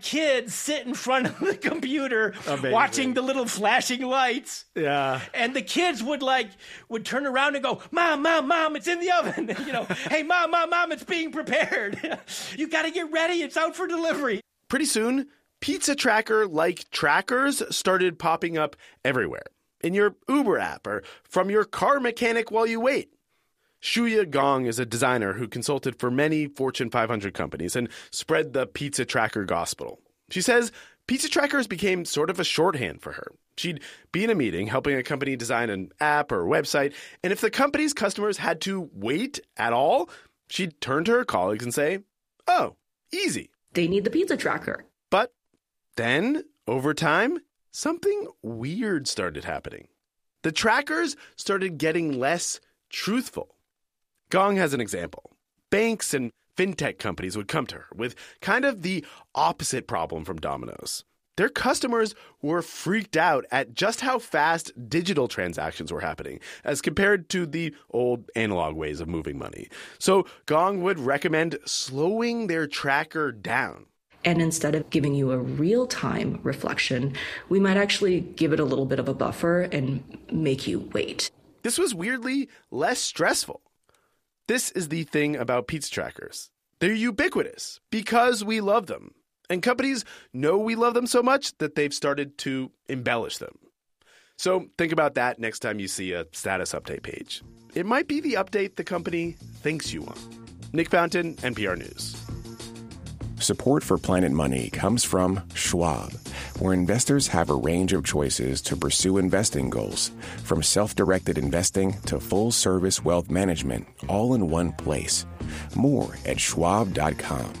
kids sit in front of the computer Amazing. watching the little flashing lights. Yeah. And the kids would turn around and go, Mom, it's in the oven. Hey, Mom, it's being prepared. You got to get ready. It's out for delivery. Pretty soon, pizza tracker-like trackers started popping up everywhere. In your Uber app or from your car mechanic while you wait. Shuya Gong is a designer who consulted for many Fortune 500 companies and spread the pizza tracker gospel. She says pizza trackers became sort of a shorthand for her. She'd be in a meeting helping a company design an app or website, and if the company's customers had to wait at all, she'd turn to her colleagues and say, "Oh, easy. They need the pizza tracker." But then, over time, something weird started happening. The trackers started getting less truthful. Gong has an example. Banks and fintech companies would come to her with kind of the opposite problem from Domino's. Their customers were freaked out at just how fast digital transactions were happening as compared to the old analog ways of moving money. So Gong would recommend slowing their tracker down. And instead of giving you a real-time reflection, we might actually give it a little bit of a buffer and make you wait. This was weirdly less stressful. This is the thing about pizza trackers. They're ubiquitous because we love them. And companies know we love them so much that they've started to embellish them. So think about that next time you see a status update page. It might be the update the company thinks you want. Nick Fountain, NPR News. Support for Planet Money comes from Schwab, where investors have a range of choices to pursue investing goals, from self-directed investing to full-service wealth management, all in one place. More at schwab.com.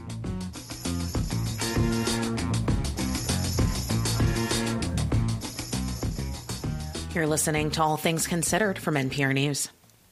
You're listening to All Things Considered from NPR News.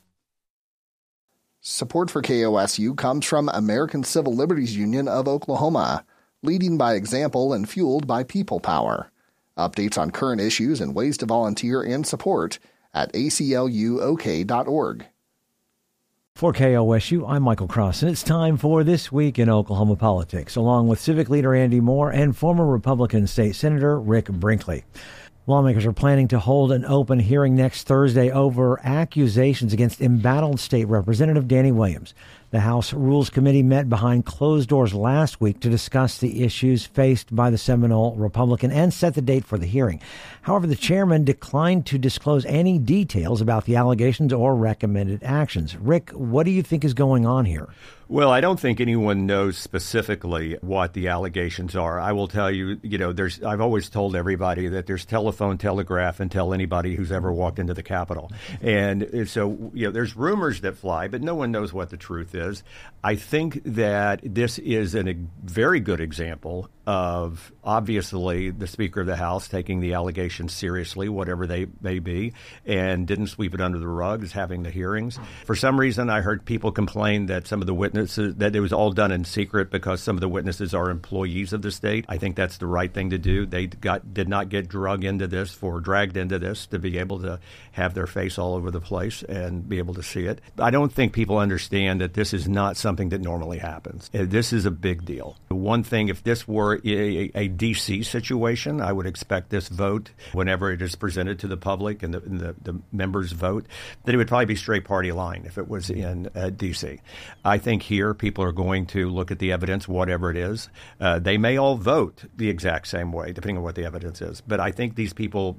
Support for KOSU comes from American Civil Liberties Union of Oklahoma, leading by example and fueled by people power. Updates on current issues and ways to volunteer and support at acluok.org. For KOSU, I'm Michael Cross, and it's time for This Week in Oklahoma Politics, along with Civic Leader Andy Moore and former Republican State Senator Rick Brinkley. Lawmakers are planning to hold an open hearing next Thursday over accusations against embattled State Representative Danny Williams. The House Rules Committee met behind closed doors last week to discuss the issues faced by the Seminole Republican and set the date for the hearing. However, the chairman declined to disclose any details about the allegations or recommended actions. Rick, what do you think is going on here? Well, I don't think anyone knows specifically what the allegations are. I will tell you, I've always told everybody that there's telephone, telegraph, and tell anybody who's ever walked into the Capitol. And so, there's rumors that fly, but no one knows what the truth is. I think that this is a very good example of, obviously, the Speaker of the House taking the allegations seriously, whatever they may be, and didn't sweep it under the rug, is having the hearings. For some reason, I heard people complain that some of the witnesses, that it was all done in secret because some of the witnesses are employees of the state. I think that's the right thing to do. They did not get dragged into this to be able to have their face all over the place and be able to see it. I don't think people understand that this is not something that normally happens. This is a big deal. One thing, if this were a D.C. situation, I would expect this vote, whenever it is presented to the public and the members vote, that it would probably be straight party line if it was in D.C. I think here people are going to look at the evidence, whatever it is. They may all vote the exact same way, depending on what the evidence is. But I think these people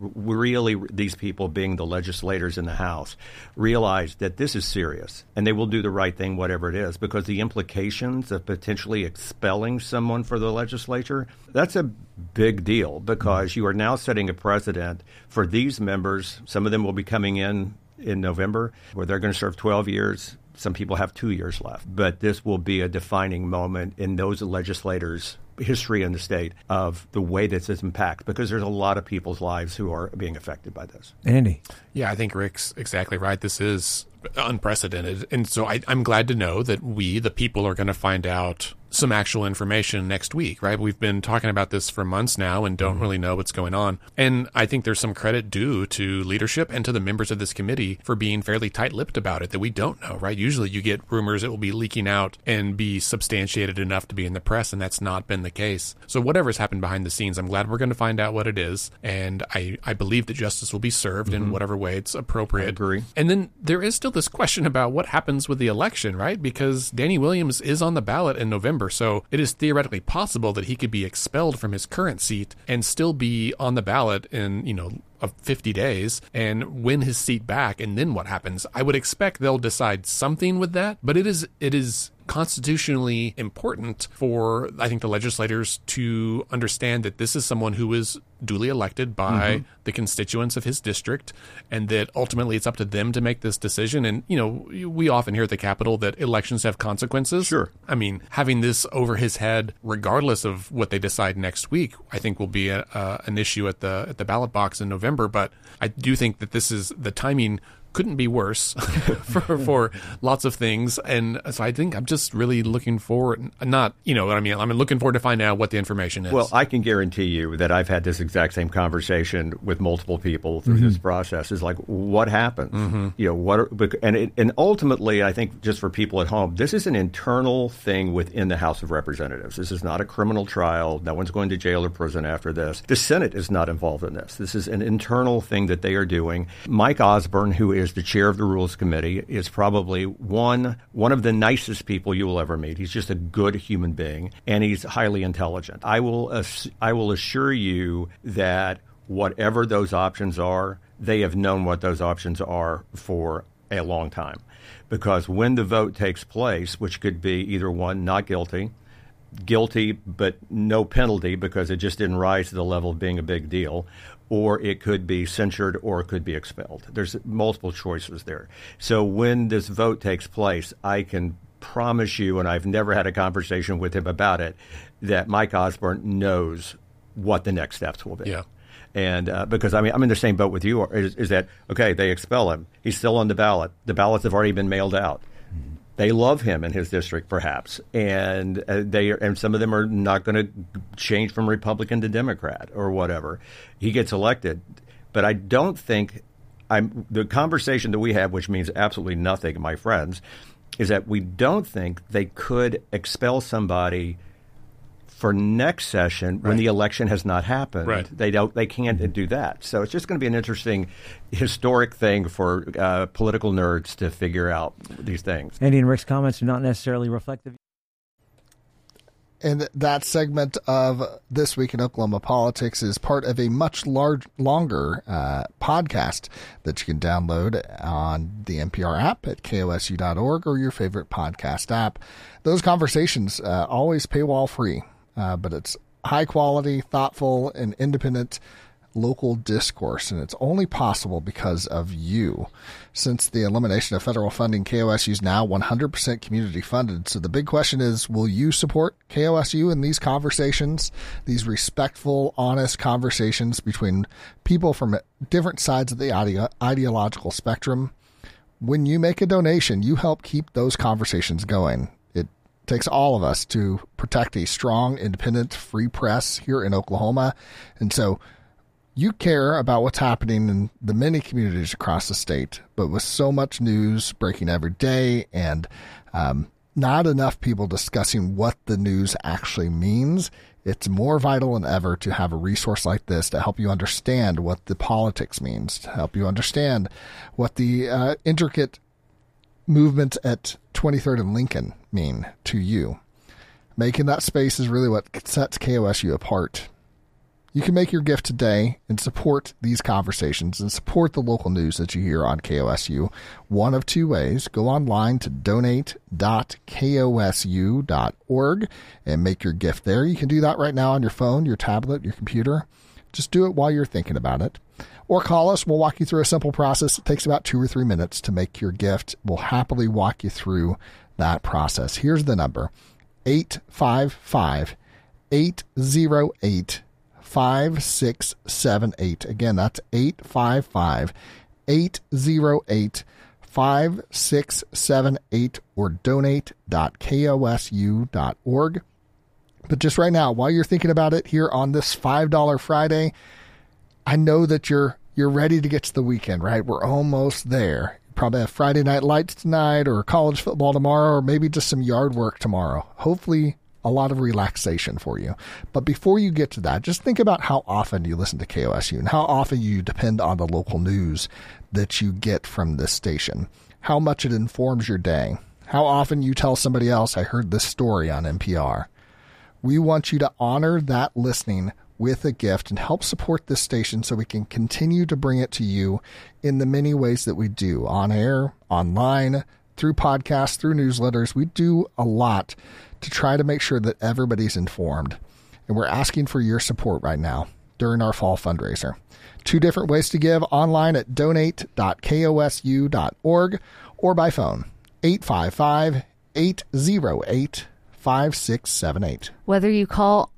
being the legislators in the House, realize that this is serious, and they will do the right thing, whatever it is, because the implications of potentially expelling someone for the legislature, that's a big deal, because you are now setting a precedent for these members. Some of them will be coming in November, where they're going to serve 12 years. Some people have 2 years left. But this will be a defining moment in those legislators' history in the state of the way that this impacts, because there's a lot of people's lives who are being affected by this. Andy? Yeah, I think Rick's exactly right. This is unprecedented. And so I'm glad to know that we, the people, are going to find out some actual information next week, right? We've been talking about this for months now and don't really know what's going on. And I think there's some credit due to leadership and to the members of this committee for being fairly tight-lipped about it, that we don't know, right? Usually you get rumors that will be leaking out and be substantiated enough to be in the press, and that's not been the case. So whatever's happened behind the scenes, I'm glad we're going to find out what it is. And I believe that justice will be served in whatever way it's appropriate. I agree. And then there is still this question about what happens with the election, right? Because Danny Williams is on the ballot in November. So it is theoretically possible that he could be expelled from his current seat and still be on the ballot in, of 50 days and win his seat back. And then what happens? I would expect they'll decide something with that, but it is constitutionally important for, I think, the legislators to understand that this is someone who is duly elected by the constituents of his district, and that ultimately it's up to them to make this decision. And, we often hear at the Capitol that elections have consequences. Sure. I mean, having this over his head, regardless of what they decide next week, I think will be an issue at the ballot box in November. But I do think that the timing couldn't be worse for lots of things. And so I think I'm just really looking forward, I'm looking forward to find out what the information is. Well, I can guarantee you that I've had this exact same conversation with multiple people through this process. Is like, what happens? And ultimately, I think just for people at home, this is an internal thing within the House of Representatives. This is not a criminal trial. No one's going to jail or prison after this. The Senate is not involved in this. This is an internal thing that they are doing. Mike Osborne, who is the chair of the Rules Committee, is probably one of the nicest people you will ever meet. He's just a good human being, and he's highly intelligent. I will assure you that whatever those options are, they have known what those options are for a long time. Because when the vote takes place, which could be either one, not guilty, but no penalty because it just didn't rise to the level of being a big deal, or it could be censured, or it could be expelled. There's multiple choices there. So when this vote takes place, I can promise you, and I've never had a conversation with him about it, that Mike Osborne knows what the next steps will be. Yeah. And because, I'm in the same boat with you, is that, okay, they expel him. He's still on the ballot. The ballots have already been mailed out. They love him in his district, perhaps, and some of them are not going to change from Republican to Democrat or whatever. He gets elected, but I don't think the conversation that we have, which means absolutely nothing, my friends, is that we don't think they could expel somebody for next session when the election has not happened. Right. They can't do that. So it's just going to be an interesting historic thing for political nerds to figure out these things. Andy and Rick's comments do not necessarily reflect the view. And that segment of This Week in Oklahoma Politics is part of a much longer podcast that you can download on the NPR app at kosu.org or your favorite podcast app. Those conversations always paywall free. But it's high quality, thoughtful, and independent local discourse, and it's only possible because of you. Since the elimination of federal funding, KOSU is now 100% community funded. So the big question is, will you support KOSU in these conversations, these respectful, honest conversations between people from different sides of the ideological spectrum? When you make a donation, you help keep those conversations going. Takes all of us to protect a strong, independent, free press here in Oklahoma. And so you care about what's happening in the many communities across the state, but with so much news breaking every day and not enough people discussing what the news actually means, it's more vital than ever to have a resource like this to help you understand what the politics means, to help you understand what the intricate movements at 23rd and Lincoln mean to you. Making that space is really what sets KOSU apart. You can make your gift today and support these conversations and support the local news that you hear on KOSU one of two ways. Go online to donate.kosu.org and make your gift there. You can do that right now on your phone, your tablet, your computer. Just do it while you're thinking about it. Or call us. We'll walk you through a simple process. It takes about 2 or 3 minutes to make your gift. We'll happily walk you through that process. Here's the number, 855-808-5678. Again, that's 855-808-5678. 5678 or donate.kosu.org. But just right now, while you're thinking about it here on this $5 Friday, I know that you're ready to get to the weekend, right? We're almost there. You probably have Friday night lights tonight or college football tomorrow or maybe just some yard work tomorrow. Hopefully a lot of relaxation for you. But before you get to that, just think about how often you listen to KOSU and how often you depend on the local news that you get from this station, how much it informs your day, how often you tell somebody else, I heard this story on NPR. We want you to honor that listening with a gift and help support this station so we can continue to bring it to you in the many ways that we do, on air, online, through podcasts, through newsletters. We do a lot to try to make sure that everybody's informed. And we're asking for your support right now during our fall fundraiser. 2 different ways to give: online at donate.kosu.org or by phone, 855-808-5678. Whether you call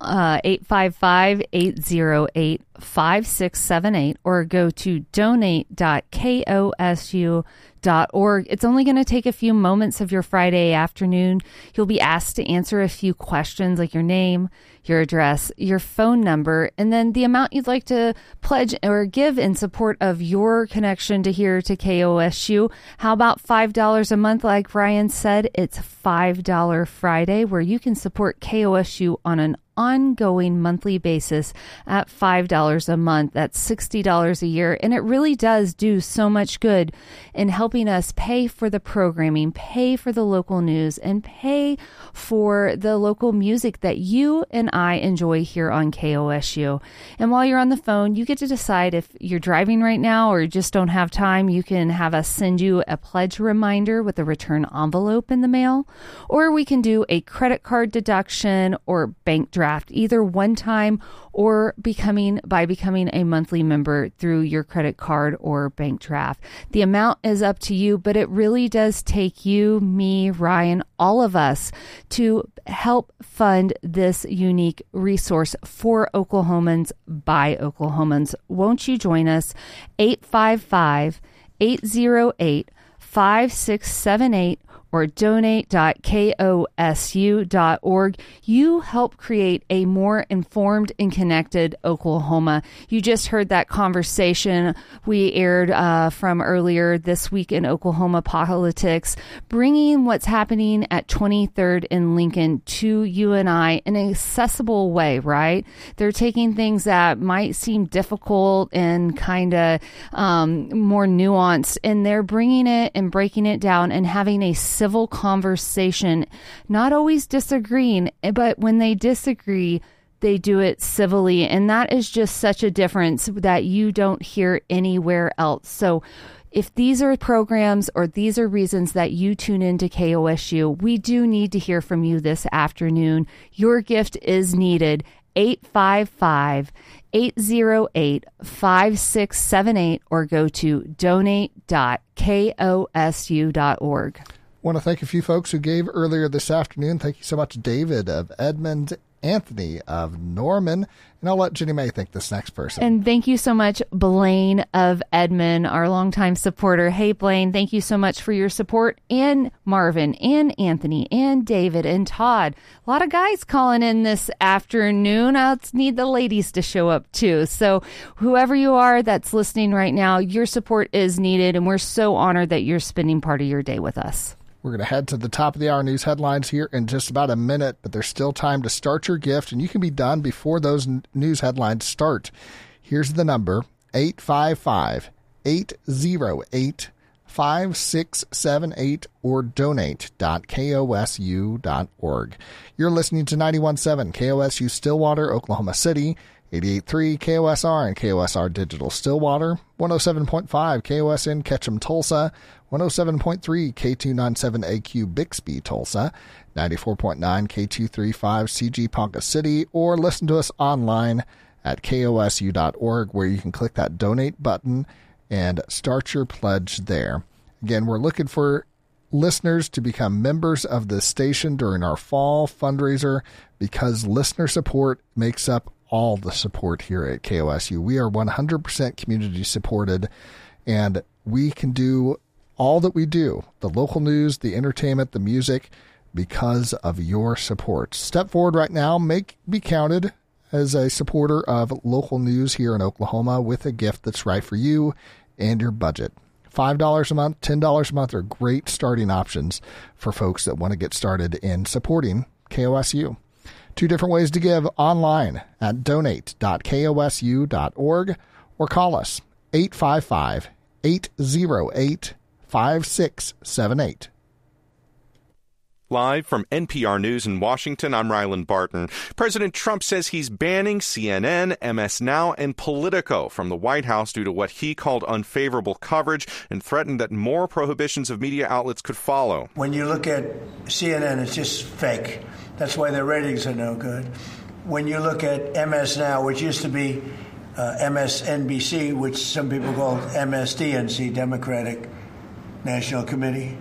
855-808-5678 or go to donate.kosu.org, it's only going to take a few moments of your Friday afternoon. You'll be asked to answer a few questions like your name, your address, your phone number, and then the amount you'd like to pledge or give in support of your connection to here to KOSU. How about $5 a month? Like Ryan said, it's $5 Friday, where you can support KOSU on an ongoing monthly basis at $5 a month. That's $60 a year. And it really does do so much good in helping us pay for the programming, pay for the local news, and pay for the local music that you and I enjoy here on KOSU. And while you're on the phone, you get to decide if you're driving right now or just don't have time. You can have us send you a pledge reminder with a return envelope in the mail, or we can do a credit card deduction or bank draft, either one time or becoming a monthly member through your credit card or bank draft. The amount is up to you, but it really does take you, me, Ryan, all of us to help fund this unique resource for Oklahomans by Oklahomans. Won't you join us? 855-808-5678 or donate.kosu.org. You help create a more informed and connected Oklahoma. You just heard that conversation we aired from earlier this week in Oklahoma politics, bringing what's happening at 23rd and Lincoln to you and I in an accessible way, right? They're taking things that might seem difficult and kind of more nuanced, and they're bringing it and breaking it down and having a civil conversation, not always disagreeing, but when they disagree, they do it civilly. And that is just such a difference that you don't hear anywhere else. So if these are programs or these are reasons that you tune into KOSU, we do need to hear from you this afternoon. Your gift is needed. 855-808-5678 or go to donate.kosu.org. Want to thank a few folks who gave earlier this afternoon. Thank you so much, David of Edmond, Anthony of Norman, and I'll let Jenny Mae thank this next person. And thank you so much, Blaine of Edmond, our longtime supporter. Hey, Blaine, thank you so much for your support. And Marvin and Anthony and David and Todd. A lot of guys calling in this afternoon. I'll need the ladies to show up too. So whoever you are that's listening right now, your support is needed, and we're so honored that you're spending part of your day with us. We're going to head to the top of the hour news headlines here in just about a minute, but there's still time to start your gift, and you can be done before those news headlines start. Here's the number, 855-808-5678 or donate.kosu.org. You're listening to 91.7 KOSU Stillwater, Oklahoma City, 88.3 KOSR and KOSR Digital Stillwater, 107.5 KOSN Ketchum Tulsa, 107.3 K297AQ Bixby Tulsa, 94.9 K235 CG Ponca City, or listen to us online at kosu.org, where you can click that donate button and start your pledge there. Again, we're looking for listeners to become members of the station during our fall fundraiser, because listener support makes up all the support here at KOSU. We are 100% community supported, and we can do all that we do, the local news, the entertainment, the music, because of your support. Step forward right now. Be counted as a supporter of local news here in Oklahoma with a gift that's right for you and your budget. $5 a month, $10 a month are great starting options for folks that want to get started in supporting KOSU. 2 different ways to give: online at donate.kosu.org or call us 855-808-5678. Live from NPR News in Washington, I'm Ryland Barton. President Trump says he's banning CNN, MS Now, and Politico from the White House due to what he called unfavorable coverage and threatened that more prohibitions of media outlets could follow. When you look at CNN, it's just fake. That's why their ratings are no good. When you look at MS Now, which used to be MSNBC, which some people call MSDNC, Democratic National Committee,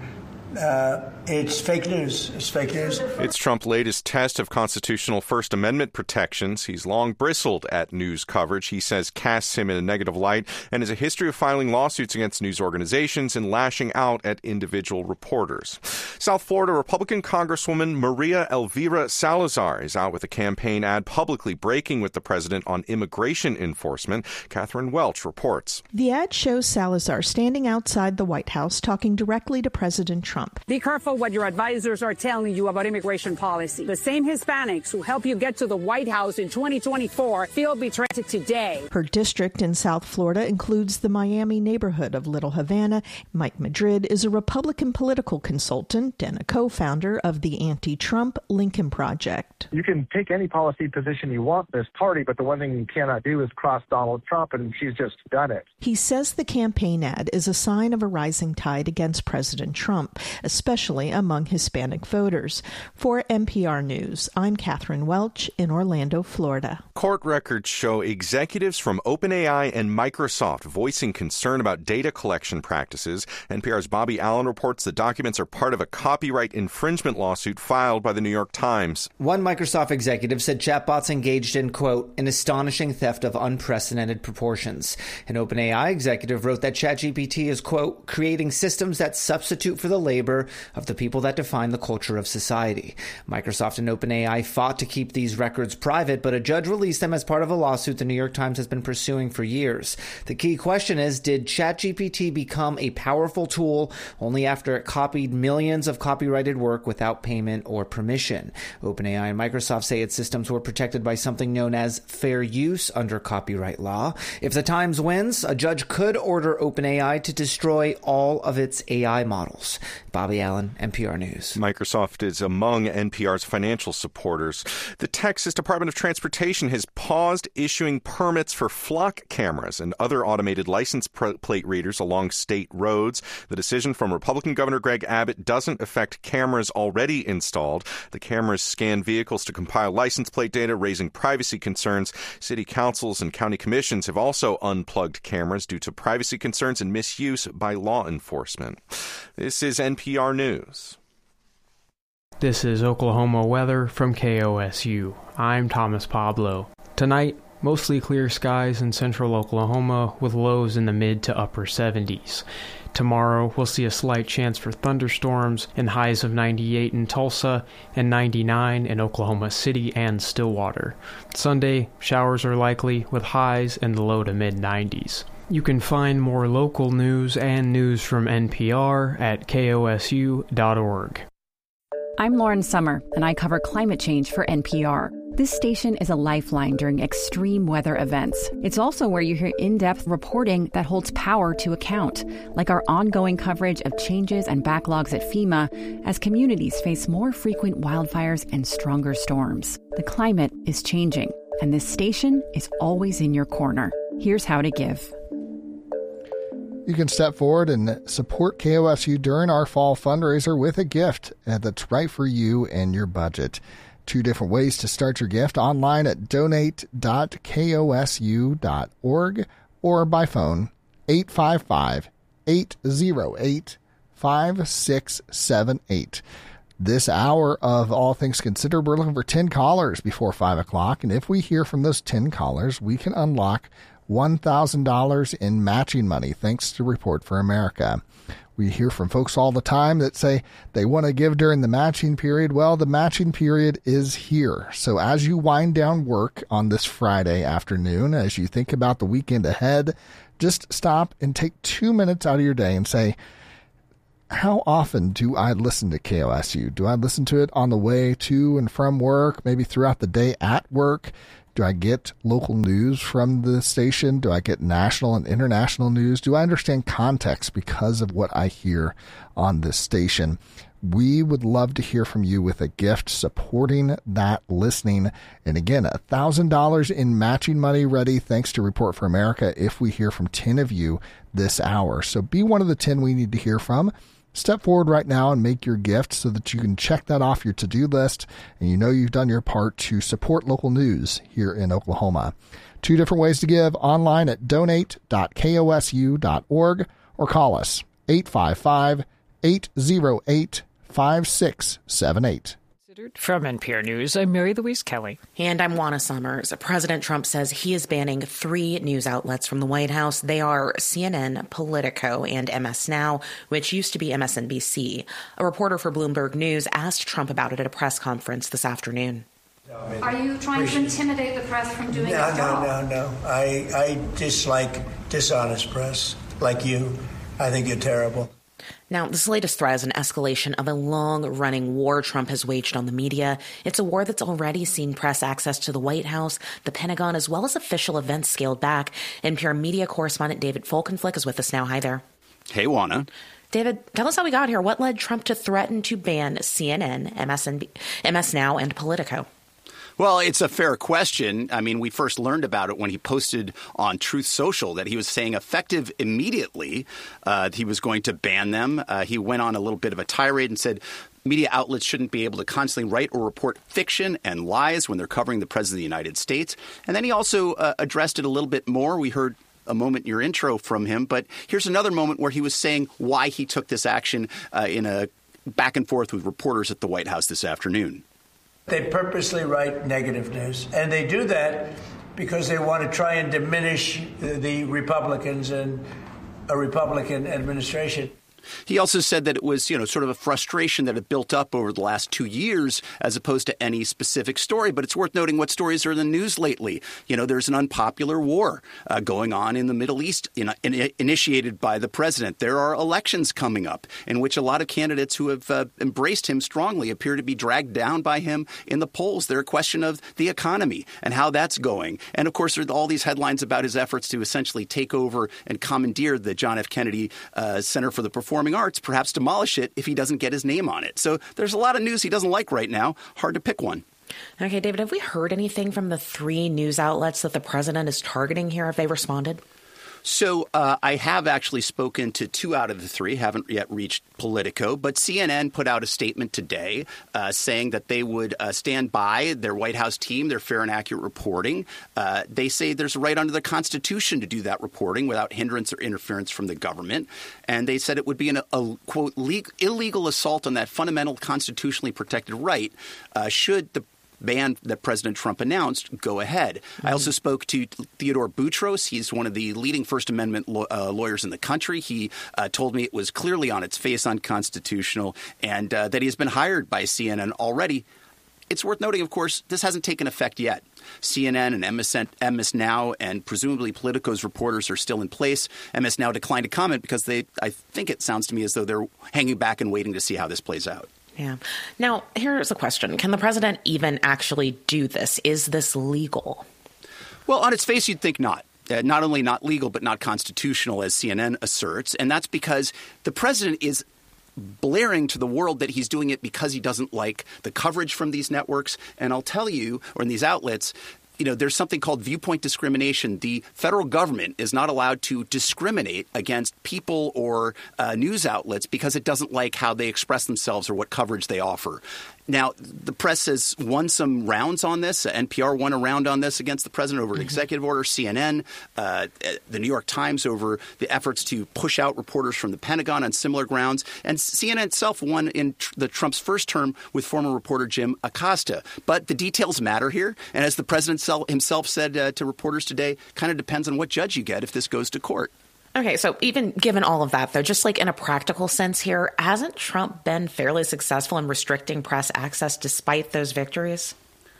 it's fake news. It's fake news. It's Trump's latest test of constitutional First Amendment protections. He's long bristled at news coverage he says casts him in a negative light and has a history of filing lawsuits against news organizations and lashing out at individual reporters. South Florida Republican Congresswoman Maria Elvira Salazar is out with a campaign ad publicly breaking with the president on immigration enforcement. Catherine Welch reports. The ad shows Salazar standing outside the White House talking directly to President Trump. Be careful what your advisors are telling you about immigration policy. The same Hispanics who help you get to the White House in 2024 feel betrayed today. Her district in South Florida includes the Miami neighborhood of Little Havana. Mike Madrid is a Republican political consultant and a co-founder of the anti-Trump Lincoln Project. You can take any policy position you want in this party, but the one thing you cannot do is cross Donald Trump, and she's just done it. He says the campaign ad is a sign of a rising tide against President Trump, especially among Hispanic voters. For NPR News, I'm Catherine Welch in Orlando, Florida. Court records show executives from OpenAI and Microsoft voicing concern about data collection practices. NPR's Bobby Allen reports the documents are part of a copyright infringement lawsuit filed by the New York Times. One Microsoft executive said chatbots engaged in, quote, an astonishing theft of unprecedented proportions. An OpenAI executive wrote that ChatGPT is, quote, creating systems that substitute for the labor of the people that define the culture of society. Microsoft and OpenAI fought to keep these records private, but a judge released them as part of a lawsuit the New York Times has been pursuing for years. The key question is, did ChatGPT become a powerful tool only after it copied millions of copyrighted work without payment or permission? OpenAI and Microsoft say its systems were protected by something known as fair use under copyright law. If the Times wins, a judge could order OpenAI to destroy all of its AI models. Bobby Allen, NPR News. Microsoft is among NPR's financial supporters. The Texas Department of Transportation has paused issuing permits for flock cameras and other automated license plate readers along state roads. The decision from Republican Governor Greg Abbott doesn't affect cameras already installed. The cameras scan vehicles to compile license plate data, raising privacy concerns. City councils and county commissions have also unplugged cameras due to privacy concerns and misuse by law enforcement. This is NPR News. This is Oklahoma weather from KOSU. I'm Thomas Pablo. Tonight, mostly clear skies in central Oklahoma with lows in the mid to upper 70s. Tomorrow, we'll see a slight chance for thunderstorms and highs of 98 in Tulsa and 99 in Oklahoma City and Stillwater. Sunday, showers are likely with highs in the low to mid 90s. You can find more local news and news from NPR at kosu.org. I'm Lauren Summer, and I cover climate change for NPR. This station is a lifeline during extreme weather events. It's also where you hear in-depth reporting that holds power to account, like our ongoing coverage of changes and backlogs at FEMA as communities face more frequent wildfires and stronger storms. The climate is changing, and this station is always in your corner. Here's how to give. You can step forward and support KOSU during our fall fundraiser with a gift that's right for you and your budget. 2 different ways to start your gift: online at donate.kosu.org or by phone 855-808-5678. This hour of All Things Considered, we're looking for 10 callers before 5 o'clock, and if we hear from those 10 callers, we can unlock $1,000 in matching money, thanks to Report for America. We hear from folks all the time that say they want to give during the matching period. Well, the matching period is here. So as you wind down work on this Friday afternoon, as you think about the weekend ahead, just stop and take 2 minutes out of your day and say, how often do I listen to KOSU? Do I listen to it on the way to and from work, maybe throughout the day at work? Do I get local news from the station? Do I get national and international news? Do I understand context because of what I hear on this station? We would love to hear from you with a gift supporting that listening. And again, $1,000 in matching money ready, thanks to Report for America, if we hear from 10 of you this hour. So be one of the 10 we need to hear from. Step forward right now and make your gift so that you can check that off your to-do list and you know you've done your part to support local news here in Oklahoma. 2 different ways to give: online at donate.kosu.org or call us 855-808-5678. From NPR News, I'm Mary Louise Kelly. And I'm Juana Summers. President Trump says he is banning 3 news outlets from the White House. They are CNN, Politico, and MS Now, which used to be MSNBC. A reporter for Bloomberg News asked Trump about it at a press conference this afternoon. Are you trying to intimidate the press from doing its job? No. I dislike dishonest press, like you. I think you're terrible. Now, this latest threat is an escalation of a long-running war Trump has waged on the media. It's a war that's already seen press access to the White House, the Pentagon, as well as official events scaled back. NPR media correspondent David Folkenflik is with us now. Hi there. Hey, Juana. David, tell us how we got here. What led Trump to threaten to ban CNN, MS Now, and Politico? Well, it's a fair question. I mean, we first learned about it when he posted on Truth Social that he was saying effective immediately he was going to ban them. He went on a little bit of a tirade and said media outlets shouldn't be able to constantly write or report fiction and lies when they're covering the President of the United States. And then he also addressed it a little bit more. We heard a moment in your intro from him. But here's another moment where he was saying why he took this action in a back and forth with reporters at the White House this afternoon. They purposely write negative news, and they do that because they want to try and diminish the Republicans and a Republican administration. He also said that it was, sort of a frustration that had built up over the last 2 years as opposed to any specific story. But it's worth noting what stories are in the news lately. There's an unpopular war going on in the Middle East initiated by the president. There are elections coming up in which a lot of candidates who have embraced him strongly appear to be dragged down by him in the polls. They're a question of the economy and how that's going. And, of course, there are all these headlines about his efforts to essentially take over and commandeer the John F. Kennedy Center for the Performing Arts, perhaps demolish it if he doesn't get his name on it. So there's a lot of news he doesn't like right now. Hard to pick one. Okay, David, have we heard anything from the 3 news outlets that the president is targeting here? Have they responded? So I have actually spoken to 2 out of the 3, haven't yet reached Politico, but CNN put out a statement today saying that they would stand by their White House team, their fair and accurate reporting. They say there's a right under the Constitution to do that reporting without hindrance or interference from the government. And they said it would be a quote, illegal assault on that fundamental constitutionally protected right should the ban that President Trump announced go ahead. Mm-hmm. I also spoke to Theodore Boutros. He's one of the leading First Amendment lawyers in the country. He told me it was clearly on its face unconstitutional and that he has been hired by CNN already. It's worth noting, of course, this hasn't taken effect yet. CNN and MS Now and presumably Politico's reporters are still in place. MS Now declined to comment because I think it sounds to me as though they're hanging back and waiting to see how this plays out. Yeah. Now, here's a question. Can the president even actually do this? Is this legal? Well, on its face, you'd think not. Not only not legal, but not constitutional, as CNN asserts. And that's because the president is blaring to the world that he's doing it because he doesn't like the coverage from these networks. And I'll tell you, or in these outlets, there's something called viewpoint discrimination. The federal government is not allowed to discriminate against people or news outlets because it doesn't like how they express themselves or what coverage they offer. Now, the press has won some rounds on this. NPR won a round on this against the president over an executive order. CNN, the New York Times over the efforts to push out reporters from the Pentagon on similar grounds. And CNN itself won in the Trump's first term with former reporter Jim Acosta. But the details matter here. And as the president himself said to reporters today, kind of depends on what judge you get if this goes to court. Okay, so even given all of that, though, just like in a practical sense here, hasn't Trump been fairly successful in restricting press access despite those victories?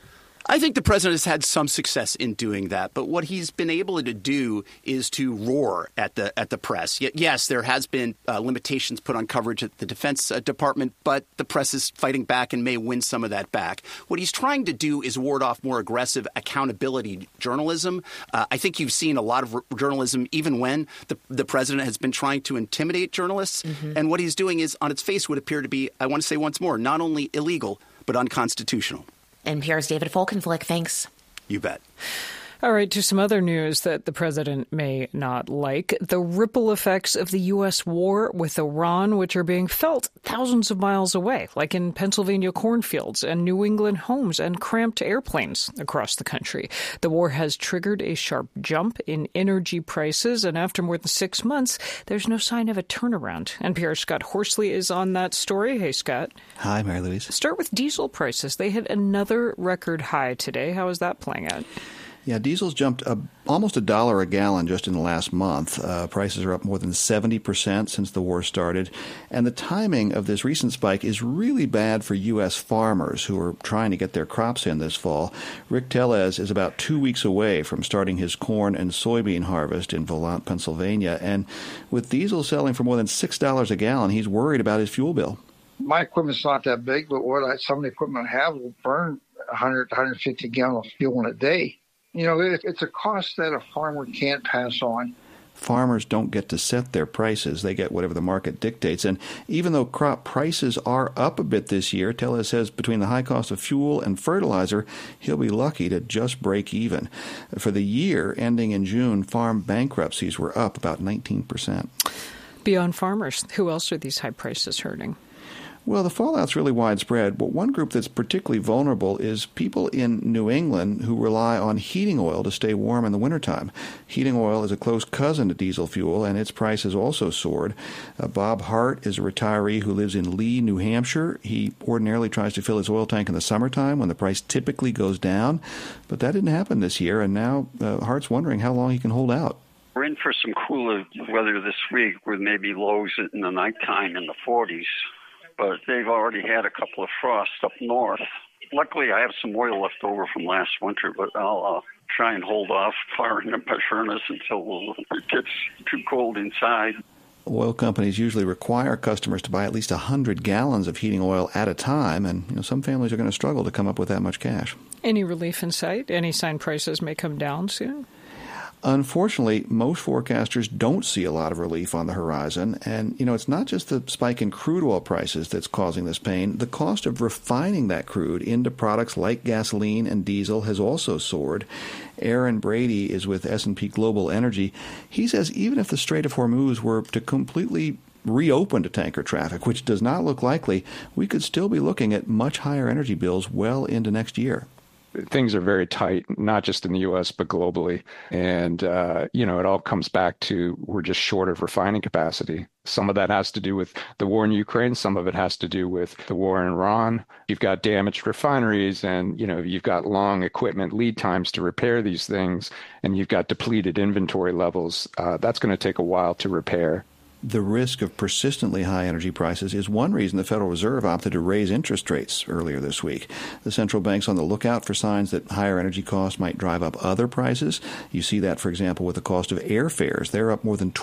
I think the president has had some success in doing that, but what he's been able to do is to roar at the press. Yes, there has been limitations put on coverage at the Defense Department, but the press is fighting back and may win some of that back. What he's trying to do is ward off more aggressive accountability journalism. I think you've seen a lot of journalism even when the president has been trying to intimidate journalists. Mm-hmm. And what he's doing is, on its face, would appear to be, I want to say once more, not only illegal, but unconstitutional. NPR's David Folkenflik, thanks. You bet. All right, to some other news that the president may not like. The ripple effects of the U.S. war with Iran, which are being felt thousands of miles away, like in Pennsylvania cornfields and New England homes and cramped airplanes across the country. The war has triggered a sharp jump in energy prices, and after more than 6 months, there's no sign of a turnaround. NPR's Scott Horsley is on that story. Hey, Scott. Hi, Mary Louise. Start with diesel prices. They hit another record high today. How is that playing out? Yeah, diesel's jumped almost $1 a gallon just in the last month. Prices are up more than 70% since the war started. And the timing of this recent spike is really bad for U.S. farmers who are trying to get their crops in this fall. Rick Tellez is about 2 weeks away from starting his corn and soybean harvest in Volant, Pennsylvania. And with diesel selling for more than $6 a gallon, he's worried about his fuel bill. My equipment's not that big, but some of the equipment I have will burn 100 to 150 gallons of fuel in a day. You know, it's a cost that a farmer can't pass on. Farmers don't get to set their prices. They get whatever the market dictates. And even though crop prices are up a bit this year, Tellez says between the high cost of fuel and fertilizer, he'll be lucky to just break even. For the year ending in June, farm bankruptcies were up about 19%. Beyond farmers, who else are these high prices hurting? Well, the fallout's really widespread, but one group that's particularly vulnerable is people in New England who rely on heating oil to stay warm in the wintertime. Heating oil is a close cousin to diesel fuel, and its price has also soared. Bob Hart is a retiree who lives in Lee, New Hampshire. He ordinarily tries to fill his oil tank in the summertime when the price typically goes down, but that didn't happen this year, and now Hart's wondering how long he can hold out. We're in for some cooler weather this week with maybe lows in the nighttime in the 40s. But they've already had a couple of frosts up north. Luckily, I have some oil left over from last winter, but I'll try and hold off firing up my furnace until it gets too cold inside. Oil companies usually require customers to buy at least 100 gallons of heating oil at a time, and some families are going to struggle to come up with that much cash. Any relief in sight? Any sign prices may come down soon? Unfortunately, most forecasters don't see a lot of relief on the horizon. And, it's not just the spike in crude oil prices that's causing this pain. The cost of refining that crude into products like gasoline and diesel has also soared. Aaron Brady is with S&P Global Energy. He says even if the Strait of Hormuz were to completely reopen to tanker traffic, which does not look likely, we could still be looking at much higher energy bills well into next year. Things are very tight, not just in the U.S., but globally. And, it all comes back to we're just short of refining capacity. Some of that has to do with the war in Ukraine. Some of it has to do with the war in Iran. You've got damaged refineries and, you've got long equipment lead times to repair these things. And you've got depleted inventory levels. That's going to take a while to repair. The risk of persistently high energy prices is one reason the Federal Reserve opted to raise interest rates earlier this week. The central bank's on the lookout for signs that higher energy costs might drive up other prices. You see that, for example, with the cost of airfares. They're up more than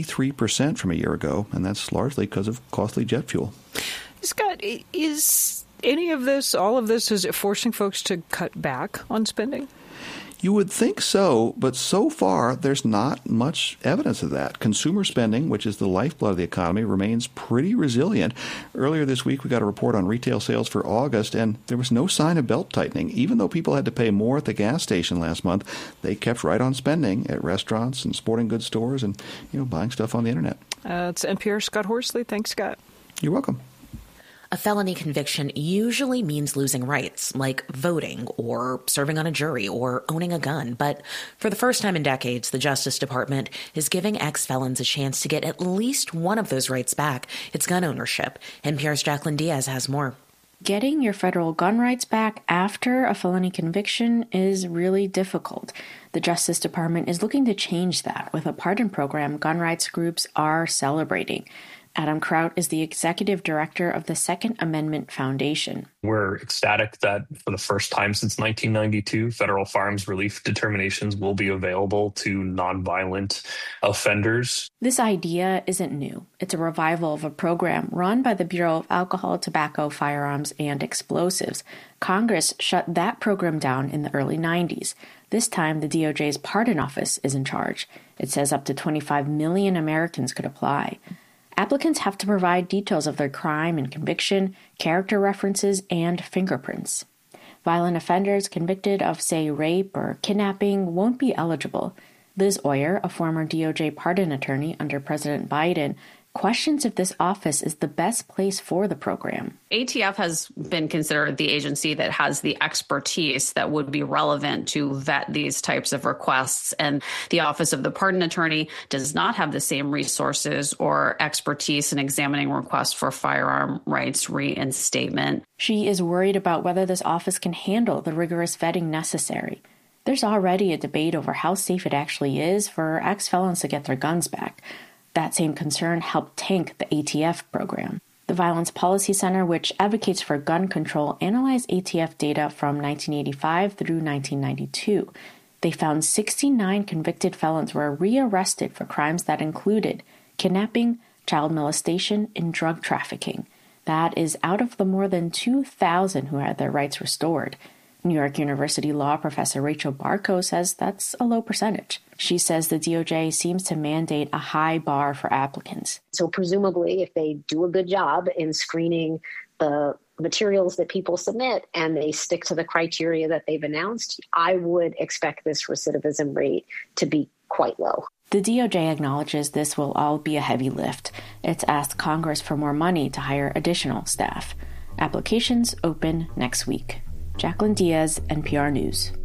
23% from a year ago, and that's largely because of costly jet fuel. Scott, is any of this, all of this, is it forcing folks to cut back on spending? You would think so, but so far there's not much evidence of that. Consumer spending, which is the lifeblood of the economy, remains pretty resilient. Earlier this week, we got a report on retail sales for August, and there was no sign of belt-tightening. Even though people had to pay more at the gas station last month, they kept right on spending at restaurants and sporting goods stores and, buying stuff on the internet. It's NPR's Scott Horsley. Thanks, Scott. You're welcome. A felony conviction usually means losing rights, like voting or serving on a jury or owning a gun. But for the first time in decades, the Justice Department is giving ex-felons a chance to get at least one of those rights back. It's gun ownership. NPR's Jacqueline Diaz has more. Getting your federal gun rights back after a felony conviction is really difficult. The Justice Department is looking to change that with a pardon program gun rights groups are celebrating. Adam Kraut is the executive director of the Second Amendment Foundation. We're ecstatic that for the first time since 1992, federal firearms relief determinations will be available to nonviolent offenders. This idea isn't new. It's a revival of a program run by the Bureau of Alcohol, Tobacco, Firearms, and Explosives. Congress shut that program down in the early 90s. This time, the DOJ's Pardon Office is in charge. It says up to 25 million Americans could apply. Applicants have to provide details of their crime and conviction, character references, and fingerprints. Violent offenders convicted of, say, rape or kidnapping won't be eligible. Liz Oyer, a former DOJ pardon attorney under President Biden, questions if this office is the best place for the program. ATF has been considered the agency that has the expertise that would be relevant to vet these types of requests. And the Office of the Pardon Attorney does not have the same resources or expertise in examining requests for firearm rights reinstatement. She is worried about whether this office can handle the rigorous vetting necessary. There's already a debate over how safe it actually is for ex-felons to get their guns back. That same concern helped tank the ATF program. The Violence Policy Center, which advocates for gun control, analyzed ATF data from 1985 through 1992. They found 69 convicted felons were rearrested for crimes that included kidnapping, child molestation, and drug trafficking. That is out of the more than 2,000 who had their rights restored. New York University law professor Rachel Barco says that's a low percentage. She says the DOJ seems to mandate a high bar for applicants. So presumably, if they do a good job in screening the materials that people submit and they stick to the criteria that they've announced, I would expect this recidivism rate to be quite low. The DOJ acknowledges this will all be a heavy lift. It's asked Congress for more money to hire additional staff. Applications open next week. Jacqueline Diaz, NPR News.